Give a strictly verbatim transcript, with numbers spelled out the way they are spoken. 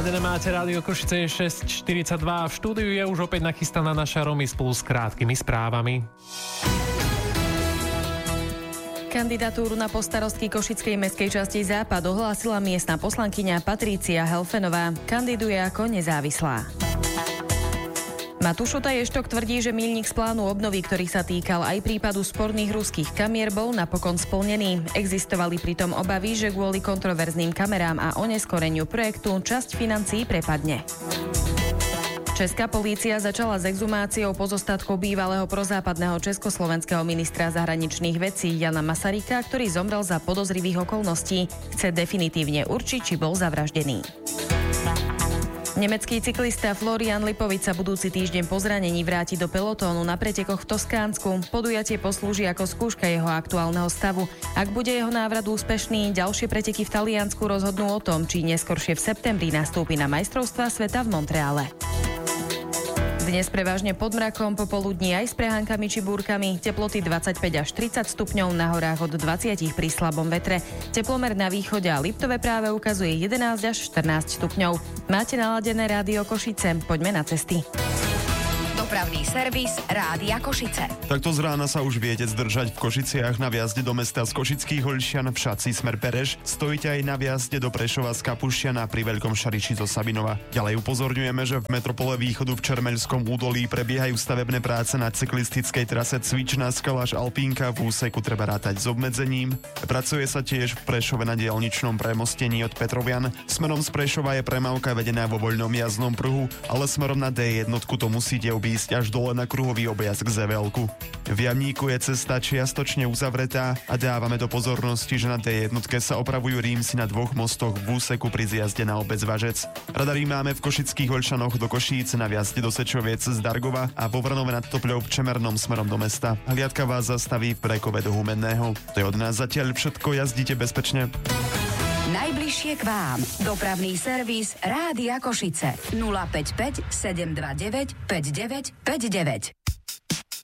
Naladené máte Rádio Košice šesť štyridsaťdva. V štúdiu je už opäť nachystaná naša Romy spolu s krátkými správami. Kandidatúru na postarostky Košickej mestskej časti Západ ohlásila miestna poslankyňa Patrícia Helfenová. Kandiduje ako nezávislá. Matúšota Ještok tvrdí, že míľnik z plánu obnovy, ktorý sa týkal aj prípadu sporných ruských kamier, bol napokon splnený. Existovali pritom obavy, že kvôli kontroverzným kamerám a oneskoreniu projektu časť financií prepadne. Česká polícia začala s exhumáciou pozostatkov bývalého prozápadného československého ministra zahraničných vecí Jana Masaryka, ktorý zomrel za podozrivých okolností. Chce definitívne určiť, či bol zavraždený. Nemecký cyklista Florian Lipovic sa budúci týždeň po zranení vráti do pelotónu na pretekoch v Toskánsku. Podujatie poslúži ako skúška jeho aktuálneho stavu. Ak bude jeho návrat úspešný, ďalšie preteky v Taliansku rozhodnú o tom, či neskoršie v septembri nastúpi na majstrovstvá sveta v Montreale. Dnes prevažne pod mrakom, popoludní aj s prehánkami či búrkami. Teploty dvadsaťpäť až tridsať stupňov, na horách od dvadsať pri slabom vetre. Teplomer na východe a Liptove práve ukazuje jedenásť až štrnásť stupňov. Máte naladené Rádio Košice. Poďme na cesty. Dopravný servis Rádia Košice. Takto z rána sa už viete zdržať v Košiciach na vjazde do mesta z Košických Hoľšťan v Šaci smer Pereš. Stojíte aj na vjazde do Prešova z Kapušťana pri Veľkom Šariši zo Sabinova. Ďalej upozorňujeme, že v metropole východu v Čermeľskom údolí prebiehajú stavebné práce na cyklistickej trase Cvičná skala až Alpínka, v úseku treba rátať s obmedzením. Pracuje sa tiež v Prešove na diaľničnom premostení od Petrovian. Smerom z Prešova je premávka vedená vo voľnom jazdnom pruhu, ale smerom na dé jedna to musíte obísť až dole na kruhový objazd k Zevelku. V Jamníku je cesta čiastočne uzavretá a dávame do pozornosti, že na dé jedna sa opravujú rímsy na dvoch mostoch v úseku pri zjazde na obec Važec. Radary máme v Košických Hoľšanoch do Košíc, na vjazde do Sečoviec z Dargova a vo Vrnove nad Topľou v Čemernom smerom do mesta. Hliadka vás zastaví v Brekove do Humenného. To je od nás zatiaľ všetko, jazdite bezpečne. Najbližšie k vám. Dopravný servis Rádia Košice. nula päť päť sedem dva deväť päť deväť päť deväť.